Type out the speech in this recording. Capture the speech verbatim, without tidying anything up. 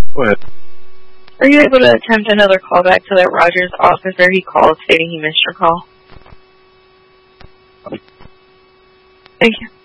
Go ahead. Are you able to attempt another callback to that Rogers officer he called stating he missed your call? Thank you.